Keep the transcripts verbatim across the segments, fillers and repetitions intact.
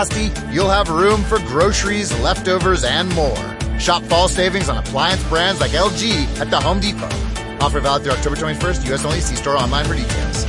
You'll have room for groceries, leftovers, and more. Shop fall savings on appliance brands like L G at the Home Depot. Offer valid through October twenty-first. U S only. See store online for details.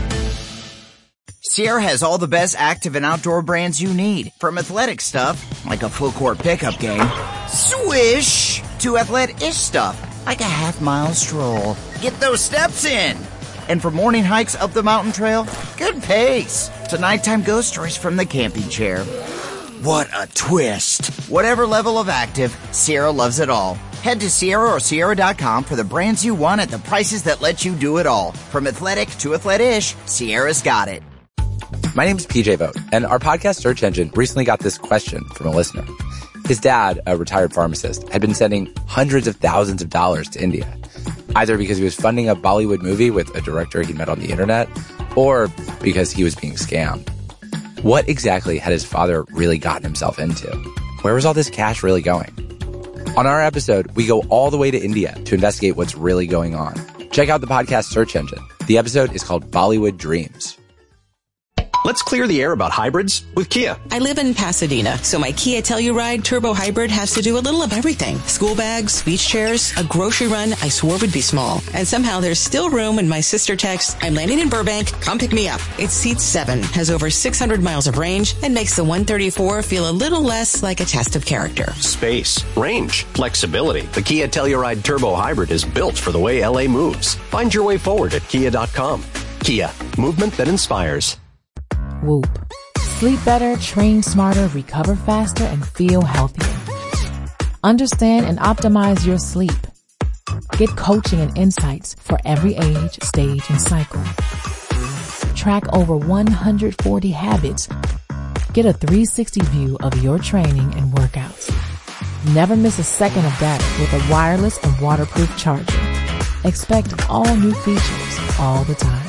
Sierra has all the best active and outdoor brands you need. From athletic stuff, like a full court pickup game, swish, to athlete-ish stuff, like a half mile stroll. Get those steps in. And for morning hikes up the mountain trail, good pace. To nighttime ghost stories from the camping chair. What a twist. Whatever level of active, Sierra loves it all. Head to Sierra or Sierra dot com for the brands you want at the prices that let you do it all. From athletic to athlete-ish, Sierra's got it. My name is P J Vogt, and our podcast search engine recently got this question from a listener. His dad, a retired pharmacist, had been sending hundreds of thousands of dollars to India, either because he was funding a Bollywood movie with a director he met on the internet, or because he was being scammed. What exactly had his father really gotten himself into? Where was all this cash really going? On our episode, we go all the way to India to investigate what's really going on. Check out the podcast search engine. The episode is called Bollywood Dreams. Let's clear the air about hybrids with Kia. I live in Pasadena, so my Kia Telluride Turbo Hybrid has to do a little of everything. School bags, beach chairs, a grocery run I swore would be small. And somehow there's still room in my sister text, I'm landing in Burbank, come pick me up. It seats seven, has over six hundred miles of range, and makes the one thirty-four feel a little less like a test of character. Space, range, flexibility. The Kia Telluride Turbo Hybrid is built for the way L A moves. Find your way forward at kia dot com. Kia, movement that inspires. Whoop. Sleep better, train smarter, recover faster, and feel healthier. Understand and optimize your sleep. Get coaching and insights for every age, stage, and cycle. Track over one hundred forty habits. Get a three sixty view of your training and workouts. Never miss a second of data with a wireless and waterproof charger. Expect all new features all the time.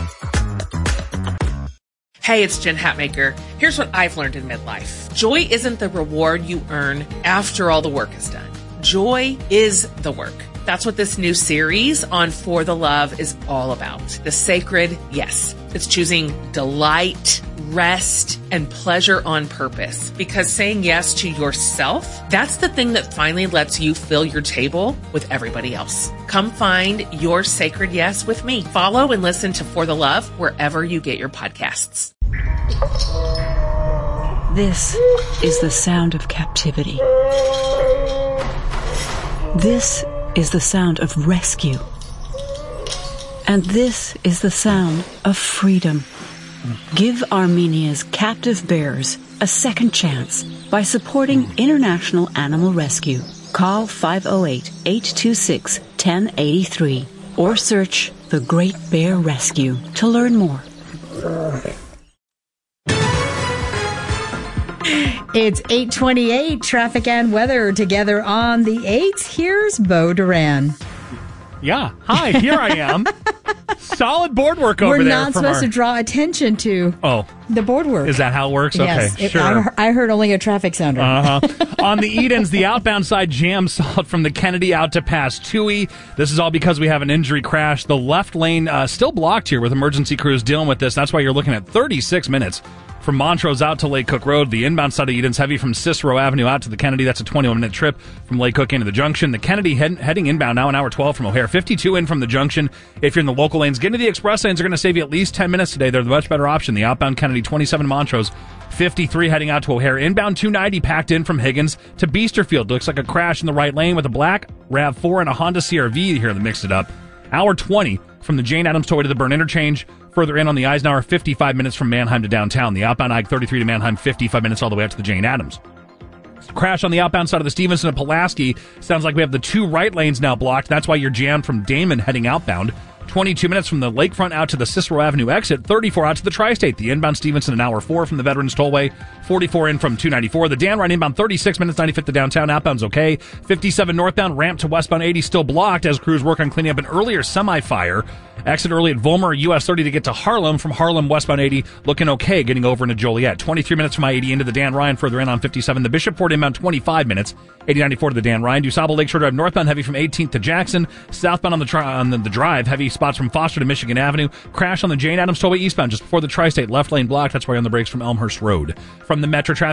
Hey, it's Jen Hatmaker. Here's what I've learned in midlife. Joy isn't the reward you earn after all the work is done. Joy is the work. That's what this new series on For the Love is all about. The sacred yes. It's choosing delight, rest, and pleasure on purpose. Because saying yes to yourself, that's the thing that finally lets you fill your table with everybody else. Come find your sacred yes with me. Follow and listen to For the Love wherever you get your podcasts. This is the sound of captivity. This is the sound of rescue. And this is the sound of freedom. Give Armenia's captive bears a second chance by supporting International Animal Rescue. Call five oh eight, eight two six, one oh eight three or search The Great Bear Rescue to learn more. It's eight twenty-eight, traffic and weather together on the eighth. Here's Bo Duran. Yeah, hi, here I am. Solid board work over We're there. We're not supposed our... to draw attention to oh. the board work. Is that how it works? Yes, okay, it, sure. I, I heard only a traffic sounder. Uh-huh. On the Edens, the outbound side jam solid from the Kennedy out to past Toohey. This is all because we have an injury crash. The left lane uh, still blocked here with emergency crews dealing with this. That's why you're looking at thirty-six minutes. From Montrose out to Lake Cook Road, the inbound side of Edens heavy from Cicero Avenue out to the Kennedy. That's a twenty-one minute trip from Lake Cook into the Junction. The Kennedy head, heading inbound now an hour twelve from O'Hare. fifty-two in from the Junction. If you're in the local lanes, getting to the express lanes are going to save you at least ten minutes today. They're the much better option. The outbound Kennedy, twenty-seven Montrose. fifty-three heading out to O'Hare. Inbound two ninety packed in from Higgins to Beesterfield. Looks like a crash in the right lane with a black RAV four and a Honda C R V here that mixed it up. Hour twenty from the Jane Addams Tollway to the Byrne Interchange. Further in on the Eisenhower, fifty-five minutes from Manheim to downtown. The outbound I thirty-three to Manheim, fifty-five minutes all the way up to the Jane Addams. Crash on the outbound side of the Stevenson and Pulaski. Sounds like we have the two right lanes now blocked. That's why you're jammed from Damon heading outbound. twenty-two minutes from the lakefront out to the Cicero Avenue exit. thirty-four out to the Tri-State. The inbound Stevenson an hour four from the Veterans Tollway. forty-four in from two ninety-four. The Dan Ryan inbound thirty-six minutes, ninety-fifth to downtown. Outbound's okay. fifty-seven northbound ramp to westbound eighty still blocked as crews work on cleaning up an earlier semi-fire. Exit early at Volmer, U S thirty to get to Harlem. From Harlem, westbound eighty looking okay, getting over into Joliet. twenty-three minutes from I eighty into the Dan Ryan, further in on fifty-seven. The Bishopfort inbound twenty-five minutes. eighty ninety-four to the Dan Ryan. DuSable Lakeshore Drive northbound heavy from eighteenth to Jackson. Southbound on the tri- on the, the drive, heavy spots from Foster to Michigan Avenue. Crash on the Jane Addams Tollway eastbound just before the Tri-State. Left lane blocked. That's why you're on the brakes from Elmhurst Road. From the Metro Traffic